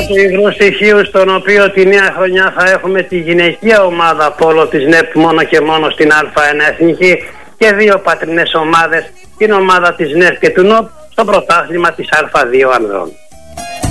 του υγρού στοιχείου, στον οποίο τη νέα χρονιά θα έχουμε τη γυναικεία ομάδα πόλο της ΝΕΠ μόνο και μόνο στην Α1 Εθνική και 2 πατρινές ομάδες, την ομάδα της ΝΕΠ και του ΝΟΠ στο πρωτάθλημα της Α2 ανδρών.